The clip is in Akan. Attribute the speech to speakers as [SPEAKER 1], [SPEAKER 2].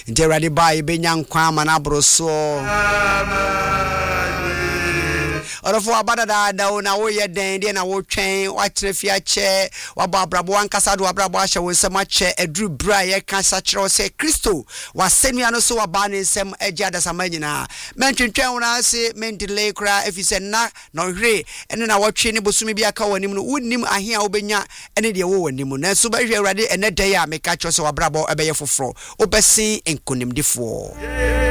[SPEAKER 1] nti awurade ba yɛbɛnya nkwa ama no aboro so Orofo abada da na wo ye den de na wo twen wa kire fia che wa ba brabo ankasa do abrabo ahye wo nsem ache aduru bra ye ka sa kire se Kristo wa senua no so wa ba ne nsem agya dasama nyina mentwentwen wo na ase mendelay kra efise na hwe ene na wo twe ne bosumi bia ka wanim no wonnim ahia wo benya ene de wo wanim na so ba hwe awurade ene dey a meka kire se wa brabo ebeye foforo obesi enkonimdifo